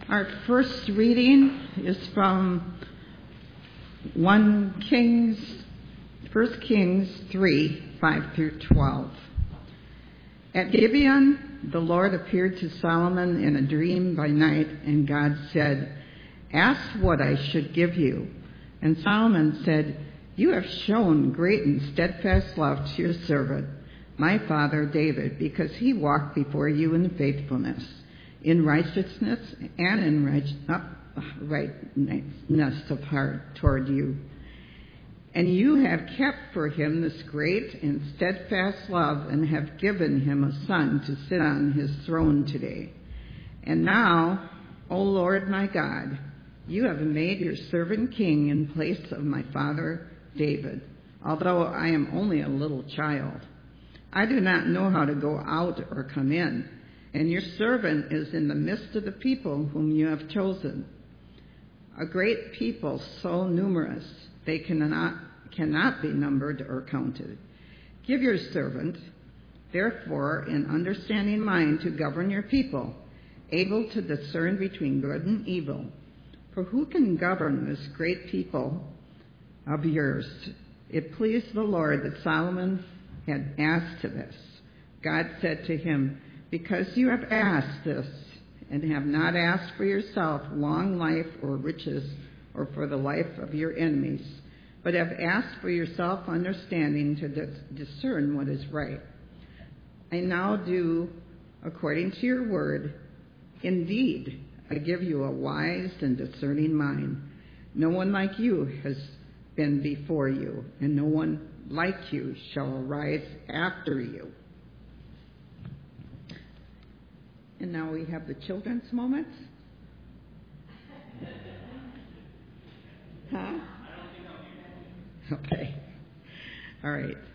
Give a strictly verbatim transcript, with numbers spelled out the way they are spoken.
Our first reading is from First Kings, First Kings three, five through twelve. At Gibeon, the Lord appeared to Solomon in a dream by night, and God said, "Ask what I should give you." And Solomon said, "You have shown great and steadfast love to your servant, my father David, because he walked before you in faithfulness, in righteousness, and in right, rightness of heart toward you. And you have kept for him this great and steadfast love, and have given him a son to sit on his throne today. And now, O Lord my God, you have made your servant king in place of my father David, although I am only a little child. I do not know how to go out or come in, and your servant is in the midst of the people whom you have chosen, a great people so numerous they cannot, cannot be numbered or counted. Give your servant, therefore, an understanding mind to govern your people, able to discern between good and evil. For who can govern this great people of yours?" It pleased the Lord that Solomon had asked this. God said to him, "Because you have asked this, and have not asked for yourself long life or riches, or for the life of your enemies, but have asked for yourself understanding to dis- discern what is right, I now do according to your word. Indeed, I give you a wise and discerning mind. No one like you has been before you, and no one like you shall arise after you." And now we have the children's moments. Huh? Okay. All right.